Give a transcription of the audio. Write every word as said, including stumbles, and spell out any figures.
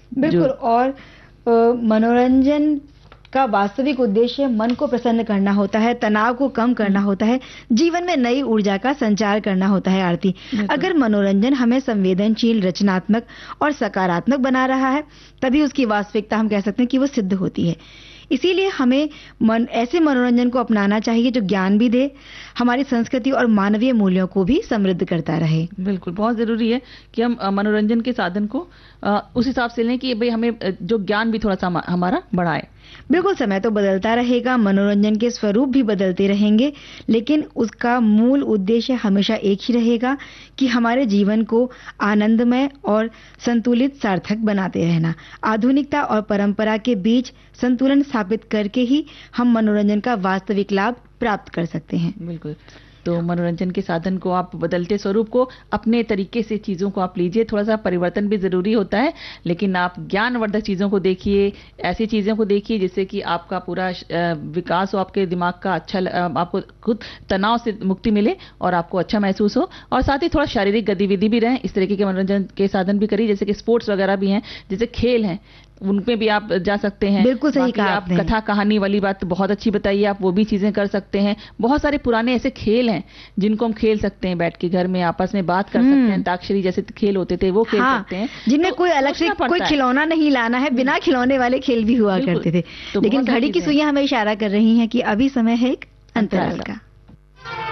बिल्कुल। और मनोरंजन का वास्तविक उद्देश्य मन को प्रसन्न करना होता है, तनाव को कम करना होता है, जीवन में नई ऊर्जा का संचार करना होता है। आरती, अगर मनोरंजन हमें संवेदनशील, रचनात्मक और सकारात्मक बना रहा है, तभी उसकी वास्तविकता हम कह सकते हैं कि वो सिद्ध होती है। इसीलिए हमें मन ऐसे मनोरंजन को अपनाना चाहिए जो ज्ञान भी दे, हमारी संस्कृति और मानवीय मूल्यों को भी समृद्ध करता रहे। बिल्कुल, बहुत जरूरी है कि हम मनोरंजन के साधन को आ, उस हिसाब से लें कि भाई हमें जो ज्ञान भी थोड़ा सा हमारा बढ़ाए। बिल्कुल, समय तो बदलता रहेगा, मनोरंजन के स्वरूप भी बदलते रहेंगे, लेकिन उसका मूल उद्देश्य हमेशा एक ही रहेगा कि हमारे जीवन को आनंदमय और संतुलित, सार्थक बनाते रहना। आधुनिकता और परंपरा के बीच संतुलन स्थापित करके ही हम मनोरंजन का वास्तविक लाभ प्राप्त कर सकते हैं। बिल्कुल, तो मनोरंजन के साधन को आप बदलते स्वरूप को अपने तरीके से चीज़ों को आप लीजिए। थोड़ा सा परिवर्तन भी ज़रूरी होता है, लेकिन आप ज्ञानवर्धक चीज़ों को देखिए, ऐसी चीज़ों को देखिए जिससे कि आपका पूरा विकास हो, आपके दिमाग का अच्छा, आपको खुद तनाव से मुक्ति मिले और आपको अच्छा महसूस हो। और साथ ही थोड़ा शारीरिक गतिविधि भी रहे, इस तरीके के मनोरंजन के साधन भी करिए, जैसे कि स्पोर्ट्स वगैरह भी हैं, जैसे खेल हैं, उनमें भी आप जा सकते हैं। बिल्कुल सही कहा आप आपने। कथा कहानी वाली बात बहुत अच्छी बताइए, आप वो भी चीजें कर सकते हैं। बहुत सारे पुराने ऐसे खेल हैं जिनको हम खेल सकते हैं, बैठ के घर में आपस में बात कर सकते हैं। अंताक्षरी जैसे खेल होते थे वो खेल हाँ, सकते हैं, जिनमें तो कोई अलग से कोई खिलौना नहीं लाना है, बिना खिलौने वाले खेल भी हुआ करते थे। तो लेकिन घड़ी की सुइयां हमें इशारा कर रही हैं कि अभी समय है एक अंतराल का।